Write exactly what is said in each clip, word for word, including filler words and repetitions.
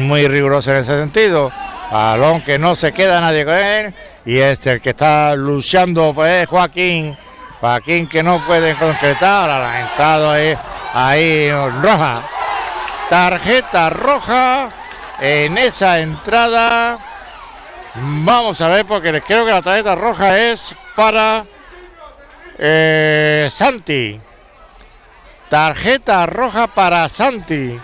muy riguroso en ese sentido. Balón que no se queda nadie con él, y es el que está luchando, pues Joaquín. Joaquín que no puede concretar. Ahora ha entrado ahí, ahí roja. Tarjeta roja en esa entrada. Vamos a ver, porque creo que la tarjeta roja es para eh, Santi. Tarjeta roja para Santi.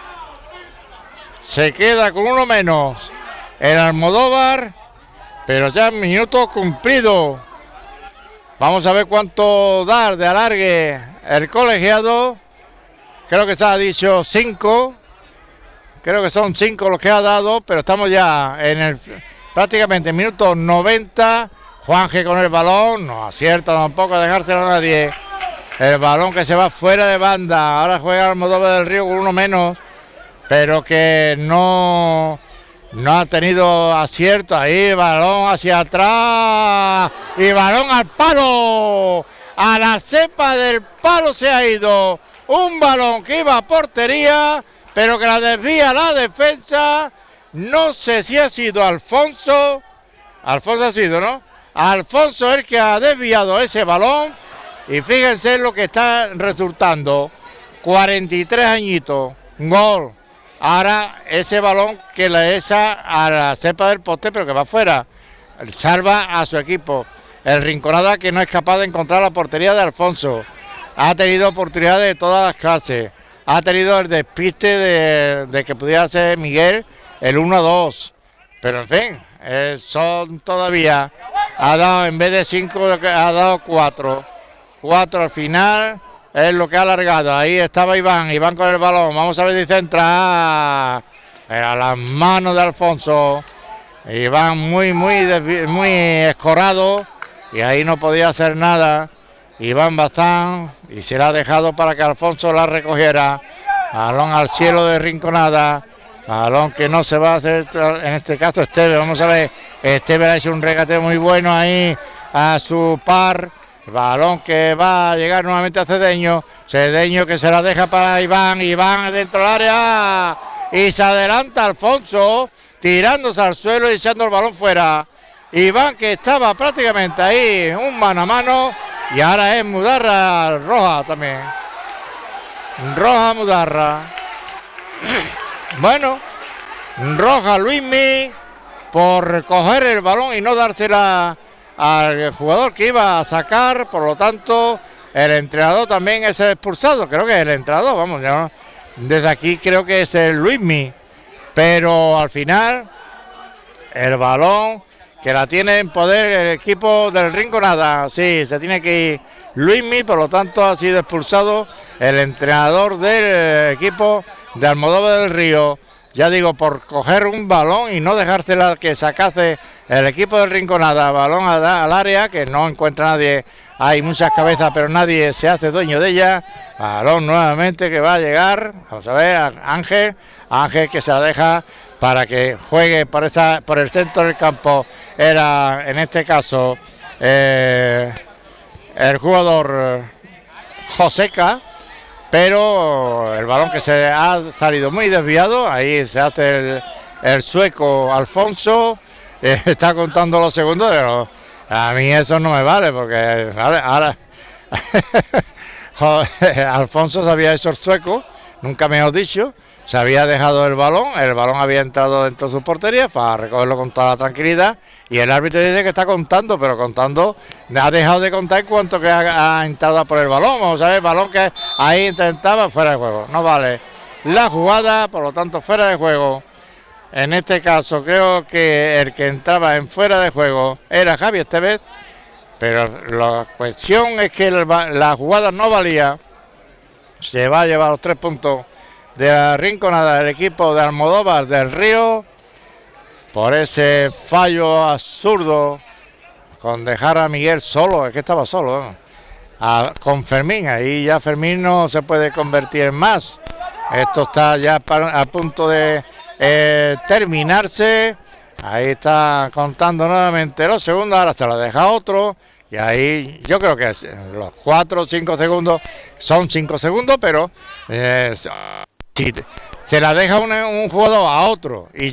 Se queda con uno menos el Almodóvar, pero ya minuto cumplido. Vamos a ver cuánto dar de alargue el colegiado. Creo que se ha dicho cinco. Creo que son cinco los que ha dado, pero estamos ya en el prácticamente minuto noventa. Juanje con el balón, no acierta tampoco a dejárselo a nadie. El balón que se va fuera de banda. Ahora juega Almodóvar del Río con uno menos, pero que no, no ha tenido acierto. Ahí balón hacia atrás y balón al palo. A la cepa del palo se ha ido. Un balón que iba a portería, pero que la desvía la defensa. No sé si ha sido Alfonso. Alfonso ha sido, ¿no? Alfonso es el que ha desviado ese balón. Y fíjense lo que está resultando. cuarenta y tres añitos. Gol. Ahora ese balón que le echa a la cepa del poste, pero que va afuera. Salva a su equipo. El Rinconada, que no es capaz de encontrar la portería de Alfonso. Ha tenido oportunidades de todas las clases. Ha tenido el despiste de, de que pudiera ser Miguel el uno a dos. Pero en fin, eh, son todavía. Ha dado, en vez de cinco, ha dado cuatro. Cuatro al final. Es lo que ha alargado. Ahí estaba Iván. Iván con el balón. Vamos a ver si centra. A las manos de Alfonso. Iván muy, muy, muy escorado. Y ahí no podía hacer nada. Iván Bazán. Y se la ha dejado para que Alfonso la recogiera. Balón al cielo de Rinconada. Balón que no se va a hacer. En este caso Esteve. Vamos a ver. Esteve ha hecho un regateo muy bueno ahí a su par. Balón que va a llegar nuevamente a Cedeño. Cedeño que se la deja para Iván. Iván dentro del área. Y se adelanta Alfonso. Tirándose al suelo y echando el balón fuera. Iván que estaba prácticamente ahí. Un mano a mano. Y ahora es Mudarra Roja también. Roja Mudarra. Bueno. Roja Luismi. Por coger el balón y no dársela al jugador que iba a sacar, por lo tanto el entrenador también es expulsado, creo que es el entrenador, vamos, yo, desde aquí creo que es el Luismi, pero al final el balón que la tiene en poder el equipo del Rinconada, sí, se tiene que ir Luismi, por lo tanto ha sido expulsado el entrenador del equipo de Almodóvar del Río. Ya digo, por coger un balón y no dejársela que sacase el equipo del Rinconada, balón al área, que no encuentra nadie, hay muchas cabezas, pero nadie se hace dueño de ella. Balón nuevamente que va a llegar, vamos a ver, a Ángel, Ángel que se la deja para que juegue por, esa, por el centro del campo. Era, en este caso, eh, el jugador Joseca. Pero el balón que se ha salido muy desviado, ahí se hace el, el sueco Alfonso, eh, está contando los segundos, pero a mí eso no me vale, porque vale, ahora joder, Alfonso se había hecho el sueco, nunca mejor dicho, se había dejado el balón, el balón había entrado dentro de su portería para recogerlo con toda la tranquilidad, y el árbitro dice que está contando, pero contando, ha dejado de contar cuánto que ha, ha entrado por el balón. Vamos a ver, el balón que ahí intentaba fuera de juego, no vale la jugada, por lo tanto fuera de juego. En este caso creo que el que entraba en fuera de juego era Javier Estevez, pero la cuestión es que el, la jugada no valía. Se va a llevar los tres puntos de la Rinconada del equipo de Almodóvar del Río por ese fallo absurdo con dejar a Miguel solo, es que estaba solo, ¿no? a, con Fermín, ahí ya Fermín no se puede convertir en más. Esto está ya a punto de eh, terminarse. Ahí está contando nuevamente los segundos, ahora se la deja otro. Y ahí yo creo que los cuatro o cinco segundos son cinco segundos, pero eh, se la deja un, un jugador a otro y